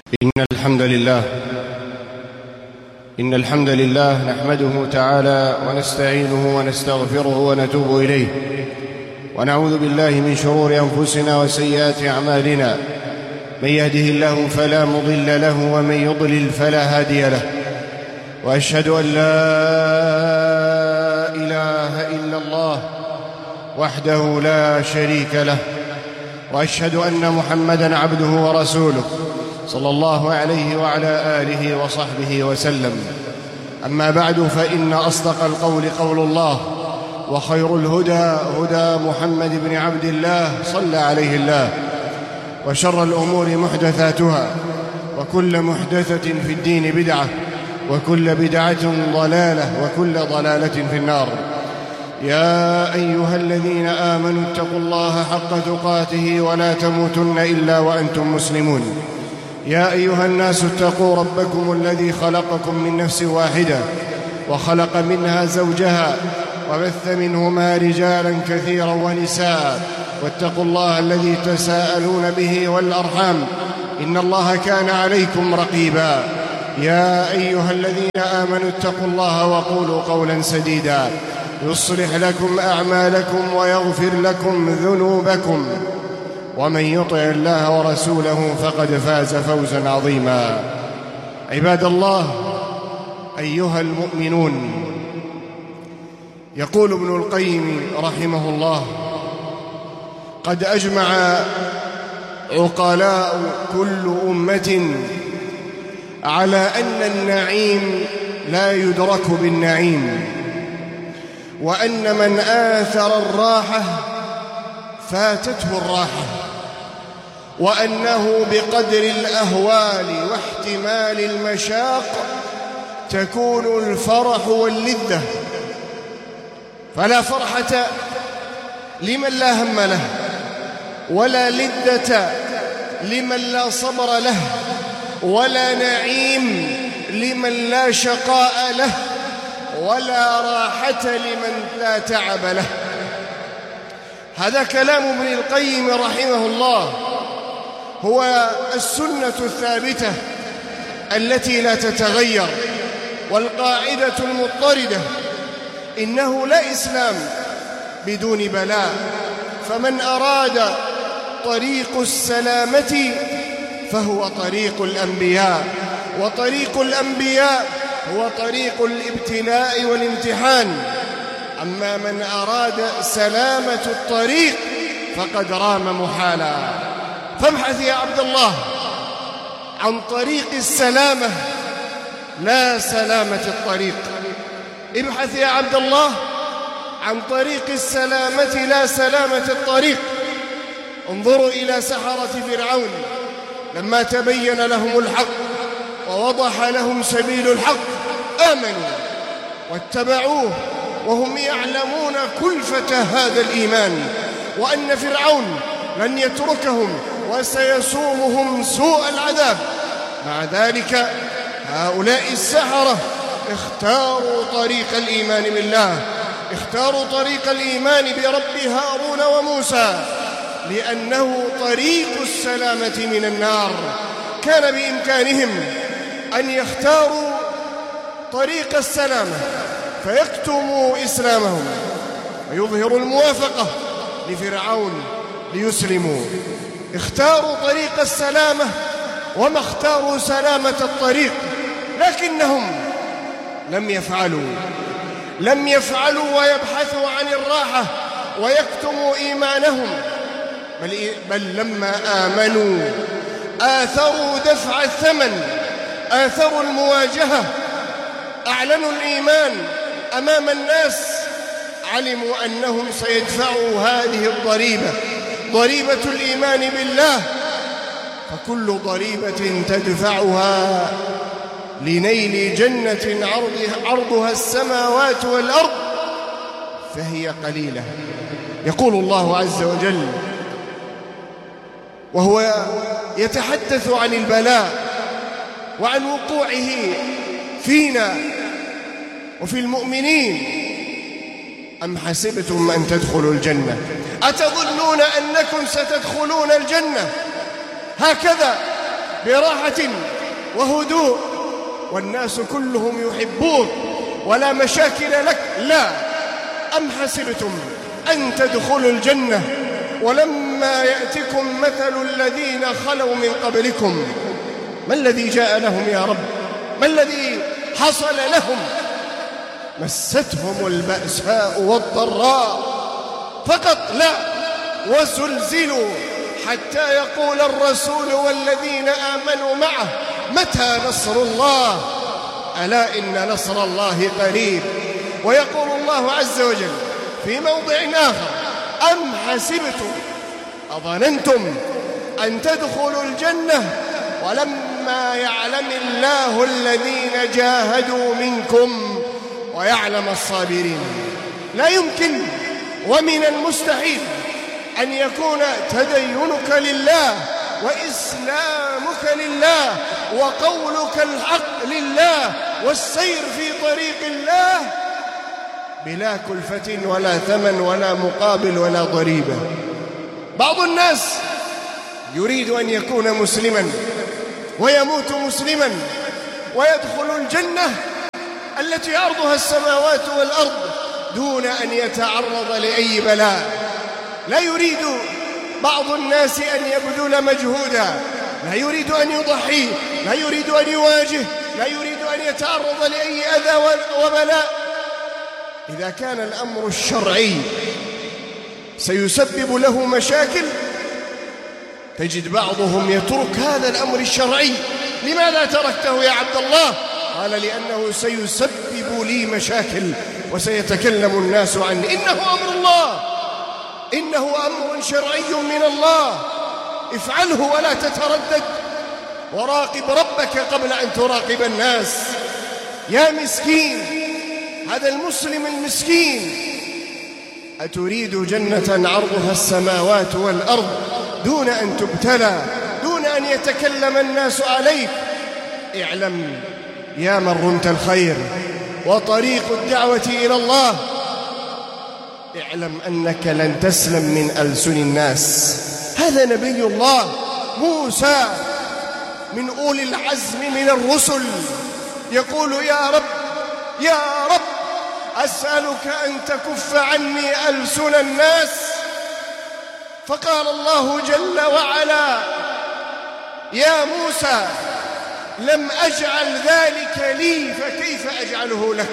إن الحمد لله نحمده تعالى ونستعينه ونستغفره ونتوب إليه، ونعوذ بالله من شرور أنفسنا وسيئات أعمالنا. من يهده الله فلا مضل له، ومن يضلل فلا هادي له. وأشهد أن لا إله إلا الله وحده لا شريك له، وأشهد أن محمدًا عبده ورسوله صلى الله عليه وعلى آله وصحبه وسلم. أما بعد، فإن أصدق القول قول الله، وخير الهدى هدى محمد بن عبد الله صلى عليه الله، وشر الأمور محدثاتها، وكل محدثة في الدين بدعة، وكل بدعة ضلالة، وكل ضلالة في النار. يا أيها الذين آمنوا اتقوا الله حق تقاته ولا تموتن إلا وأنتم مسلمون. يا أيها الناس اتقوا ربكم الذي خلقكم من نفس واحدة، وخلق منها زوجها، وبث منهما رجالا كثيرا ونساء، واتقوا الله الذي تساءلون به والأرحام، إن الله كان عليكم رقيبا. يا أيها الذين آمنوا اتقوا الله وقولوا قولا سديدا يصلح لكم أعمالكم ويغفر لكم ذنوبكم، ومن يطع الله ورسوله فقد فاز فوزا عظيما. عباد الله، أيها المؤمنون، يقول ابن القيم رحمه الله: قد أجمع عقلاء كل أمة على أن النعيم لا يدرك بالنعيم، وأن من آثر الراحة فاتته الراحة، وأنه بقدر الأهوال واحتمال المشاق تكون الفرح واللذة، فلا فرحة لمن لا هم له، ولا لذة لمن لا صبر له، ولا نعيم لمن لا شقاء له، ولا راحة لمن لا تعب له. هذا كلام ابن القيم رحمه الله، هو السنة الثابتة التي لا تتغير، والقاعدة المضطردة: إنه لا إسلام بدون بلاء. فمن أراد طريق السلامة فهو طريق الأنبياء، وطريق الأنبياء هو طريق الابتلاء والامتحان. أما من أراد سلامة الطريق فقد رام محالا. فابحث يا عبد الله عن طريق السلامة لا سلامة الطريق. ابحث يا عبد الله عن طريق السلامة لا سلامة الطريق. انظروا إلى سحرة فرعون لما تبين لهم الحق ووضح لهم سبيل الحق، آمنوا واتبعوه وهم يعلمون كلفة هذا الإيمان، وأن فرعون لن يتركهم وسيسومهم سوء العذاب. مع ذلك هؤلاء السحرة اختاروا طريق الإيمان بالله، اختاروا طريق الإيمان برب هارون وموسى، لأنه طريق السلامة من النار. كان بإمكانهم أن يختاروا طريق السلامة فيكتموا إسلامهم ويظهروا الموافقة لفرعون ليسلموا. اختاروا طريق السلامة وما اختاروا سلامة الطريق، لكنهم لم يفعلوا ويبحثوا عن الراحة ويكتموا إيمانهم، بل لما آمنوا آثروا دفع الثمن، آثروا المواجهة، أعلنوا الإيمان أمام الناس. علموا أنهم سيدفعوا هذه الضريبة، ضريبة الإيمان بالله، فكل ضريبة تدفعها لنيل جنة عرضها السماوات والأرض فهي قليلة. يقول الله عز وجل وهو يتحدث عن البلاء وعن وقوعه فينا وفي المؤمنين: أم حسبتم أن تدخلوا الجنة أتظنون أنكم ستدخلون الجنة هكذا براحة وهدوء والناس كلهم يحبوك ولا مشاكل لك. لا، أم حسبتم أن تدخلوا الجنة ولما يأتكم مثل الذين خلوا من قبلكم. ما الذي جاء لهم يا رب؟ ما الذي حصل لهم؟ مستهم البأساء والضراء فقط، لا، وزلزلوا حتى يقول الرسول والذين آمنوا معه متى نصر الله؟ ألا إن نصر الله قريب. ويقول الله عز وجل في موضع آخر أم حسبتم أظننتم أن تدخلوا الجنة ولما يعلم الله الذين جاهدوا منكم ويعلم الصابرين. لا يمكن ومن المستحيل أن يكون تدينك لله وإسلامك لله وقولك الحق لله والسير في طريق الله بلا كلفة ولا ثمن ولا مقابل ولا ضريبة. بعض الناس يريد أن يكون مسلما ويموت مسلما ويدخل الجنة التي عرضها السماوات والأرض دون أن يتعرض لأي بلاء. لا يريد بعض الناس أن يبذل مجهودا، لا يريد أن يضحي، لا يريد أن يواجه، لا يريد أن يتعرض لأي أذى وبلاء. إذا كان الأمر الشرعي سيسبب له مشاكل تجد بعضهم يترك هذا الأمر الشرعي. لماذا تركته يا عبد الله؟ قال لأنه سيسبب لي مشاكل وسيتكلم الناس عني. إنه أمر الله، إنه أمر شرعي من الله، افعله ولا تتردد وراقب ربك قبل أن تراقب الناس. يا مسكين، هذا المسلم المسكين، أتريد جنة عرضها السماوات والأرض دون أن تبتلى، دون أن يتكلم الناس عليك؟ اعلم يا من رمت الخير وطريق الدعوة إلى الله، اعلم أنك لن تسلم من ألسن الناس. هذا نبي الله موسى من أولي العزم من الرسل يقول يا رب يا رب أسألك أن تكف عني ألسن الناس. فقال الله جل وعلا يا موسى لم أجعل ذلك لي فكيف أجعله لك؟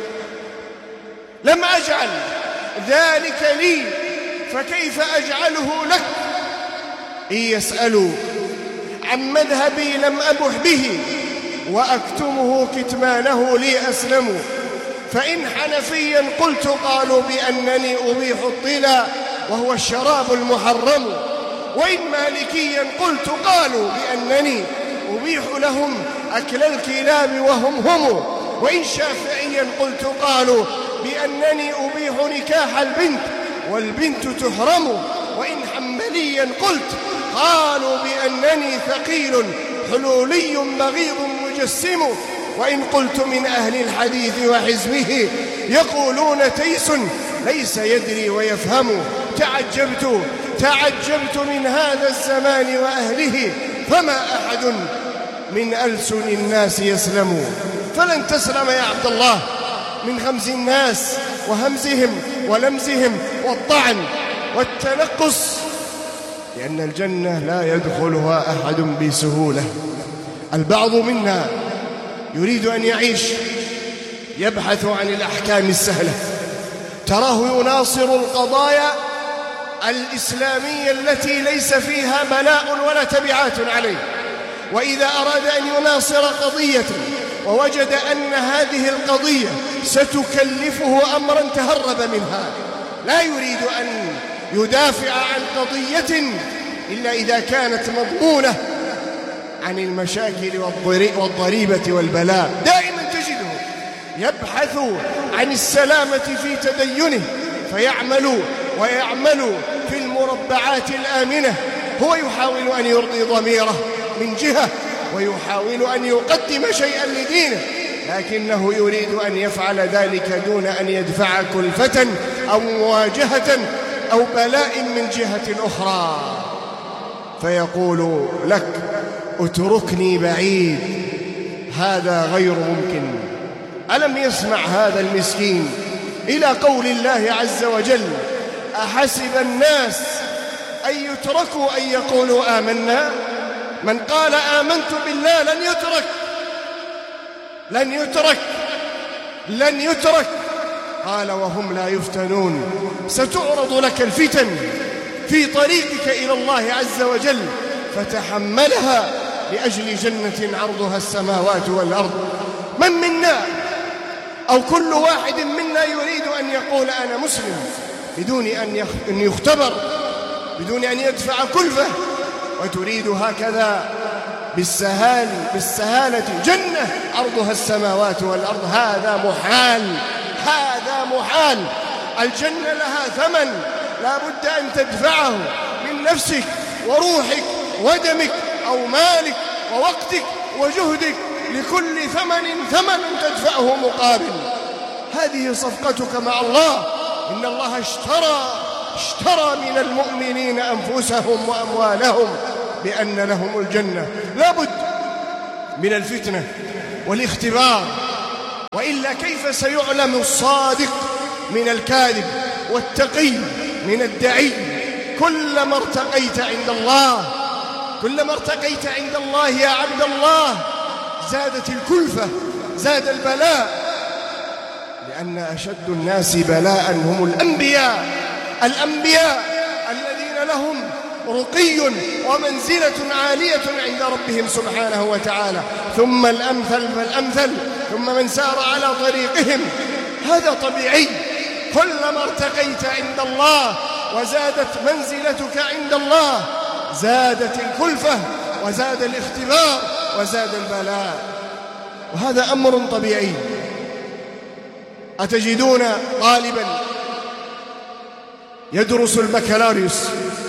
لم أجعل ذلك لي فكيف أجعله لك؟ إن يسألوا عن مذهبي لم أبح به وأكتمه كتمانه لي أسلم. فإن حنفيا قلت قالوا بأنني أبيح الطلا وهو الشراب المحرم، وإن مالكيا قلت قالوا بأنني أبيح لهم أكل الكلاب وهم هم، وإن شافعيا قلت قالوا بأنني أبيح نكاح البنت والبنت تحرم، وإن حنبليا قلت قالوا بأنني ثقيل حلولي بغيض مجسم، وإن قلت من أهل الحديث وحزبه يقولون تيس ليس يدري ويفهم. تعجبت من هذا الزمان وأهله فما أحد من ألسن الناس يسلم. فلن تسلم يا عبد الله من غمز الناس وهمزهم ولمزهم والطعن والتنقص، لأن الجنة لا يدخلها أحد بسهولة. البعض منا يريد أن يعيش يبحث عن الأحكام السهلة، تراه يناصر القضايا الإسلامية التي ليس فيها بلاء ولا تبعات عليه، وإذا أراد أن يناصر قضية ووجد أن هذه القضية ستكلفه أمرا تهرب منها. لا يريد أن يدافع عن قضية إلا إذا كانت مضمونة عن المشاكل والضريبة والبلاء. دائما تجده يبحث عن السلامة في تدينه ويعمل في المربعات الآمنة. هو يحاول أن يرضي ضميره من جهة ويحاول أن يقدم شيئا لدينه، لكنه يريد أن يفعل ذلك دون أن يدفع كلفة أو مواجهة أو بلاء من جهة أخرى. فيقول لك اتركني بعيد، هذا غير ممكن. ألم يسمع هذا المسكين إلى قول الله عز وجل: أحسب الناس أن يتركوا أن يقولوا آمنا؟ من قال آمنت بالله لن يترك. قال: وهم لا يفتنون. ستعرض لك الفتن في طريقك إلى الله عز وجل، فتحملها لأجل جنة عرضها السماوات والأرض. من منا أو كل واحد منا يريد أن يقول أنا مسلم بدون أن يختبر، بدون أن يدفع كلفة، وتريد هكذا بالسهالة جنة عرضها السماوات والأرض؟ هذا محال. الجنة لها ثمن لا بد أن تدفعه من نفسك وروحك ودمك أو مالك ووقتك وجهدك، لكل ثمن تدفعه مقابل. هذه صفقتك مع الله. إن الله اشترى من المؤمنين أنفسهم وأموالهم بأن لهم الجنة. لا بد من الفتنة والاختبار، وإلا كيف سيعلم الصادق من الكاذب والتقي من الدعي؟ كلما ارتقيت عند الله يا عبد الله زادت الكلفة، زاد البلاء، لأن أشد الناس بلاء هم الأنبياء الذين لهم رقي ومنزلة عالية عند ربهم سبحانه وتعالى، ثم الأمثل فالأمثل، ثم من سار على طريقهم. هذا طبيعي. كلما ارتقيت عند الله وزادت منزلتك عند الله زادت الكلفة وزاد الاختبار وزاد البلاء، وهذا أمر طبيعي. أتجدون طالبا يدرس البكالوريوس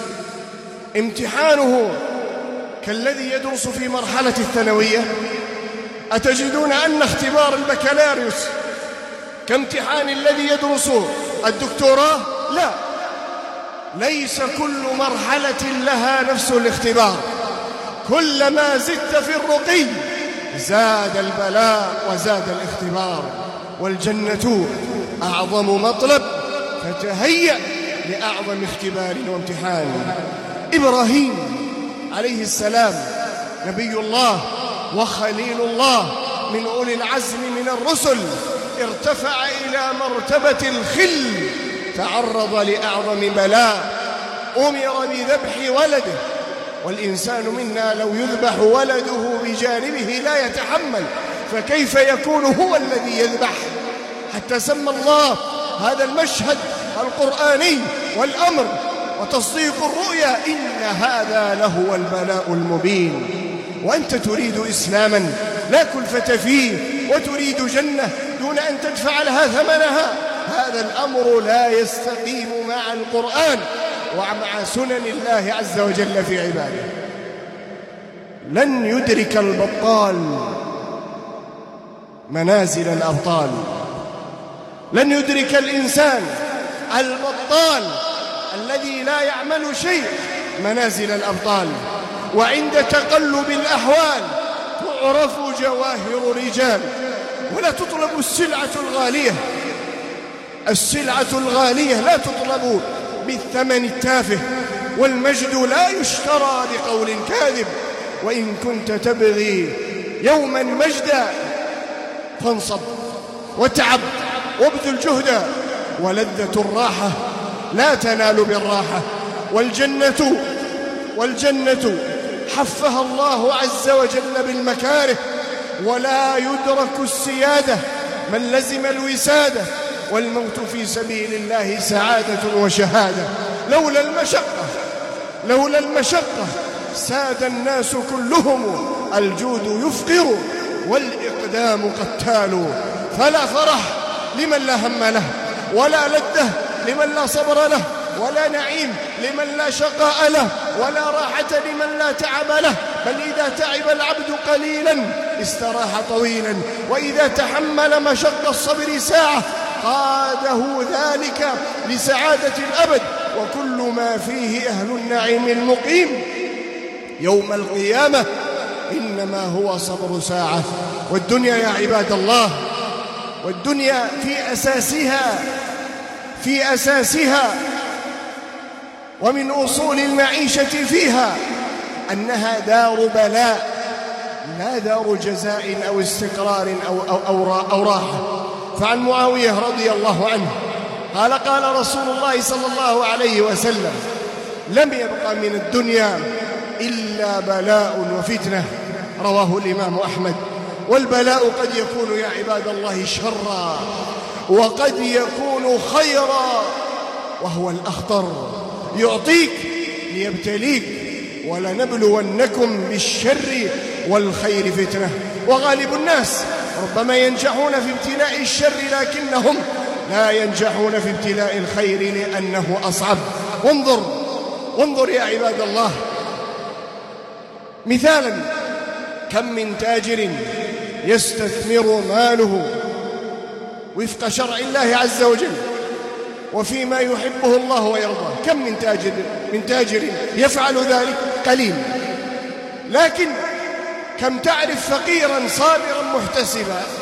امتحانه كالذي يدرس في مرحلة الثانوية؟ أتجدون أن اختبار البكالوريوس كامتحان الذي يدرس الدكتوراه؟ لا، ليس كل مرحلة لها نفس الاختبار. كلما زدت في الرقي زاد البلاء وزاد الاختبار. والجنة أعظم مطلب، فتهيأ لأعظم اختبار وامتحان. إبراهيم عليه السلام نبي الله وخليل الله من أولي العزم من الرسل، ارتفع إلى مرتبة الخل، تعرض لأعظم بلاء، أمر بذبح ولده، والإنسان منا لو يذبح ولده بجانبه لا يتحمل، فكيف يكون هو الذي يذبح؟ حتى سمى الله هذا المشهد القرآني والأمر وتصديق الرؤيا: إن هذا لهو البلاء المبين. وأنت تريد إسلاما لا كلفة فيه، وتريد جنة دون أن تدفع لها ثمنها. هذا الأمر لا يستقيم مع القرآن ومع سنن الله عز وجل في عباده. لن يدرك البطال منازل الأبطال، لن يدرك الإنسان البطال الذي لا يعمل شيء منازل الأبطال. وعند تقلب الأحوال تعرف جواهر الرجال، ولا تطلب السلعة الغالية لا تطلب بالثمن التافه، والمجد لا يشترى بقول كاذب. وإن كنت تبغي يوما مجدا فانصب وتعب وابذل جهدا، ولذة الراحة لا تنال بالراحة. والجنة حفها الله عز وجل بالمكاره، ولا يدرك السيادة من لزم الوسادة، والموت في سبيل الله سعادة وشهادة. لولا المشقة ساد الناس كلهم، الجود يفقر والإقدام قتال. فلا فرح لمن لا هم له، ولا لذة لمن لا صبر له، ولا نعيم لمن لا شقاء له، ولا راحة لمن لا تعب له. بل إذا تعب العبد قليلا استراح طويلا، وإذا تحمل مشق الصبر ساعة قاده ذلك لسعادة الأبد. وكل ما فيه أهل النعيم المقيم يوم القيامة إنما هو صبر ساعة. والدنيا يا عباد الله، والدنيا في أساسها ومن أصول المعيشة فيها أنها دار بلاء، لا دار جزاء أو استقرار أو راحة. فعن معاوية رضي الله عنه قال: قال رسول الله صلى الله عليه وسلم: لم يبق من الدنيا إلا بلاء وفتنة. رواه الإمام أحمد. والبلاء قد يكون يا عباد الله شرا، وقد يكون خيرا، وهو الأخطر، يعطيك ليبتليك. ولنبلونكم بالشر والخير فتنة. وغالب الناس ربما ينجحون في ابتلاء الشر، لكنهم لا ينجحون في ابتلاء الخير لأنه أصعب. انظر يا عباد الله مثالا: كم من تاجر يستثمر ماله وفق شرع الله عز وجل وفيما يحبه الله ويرضاه. كم من تاجر يفعل ذلك؟ قليل. لكن كم تعرف فقيرا صابرا محتسبا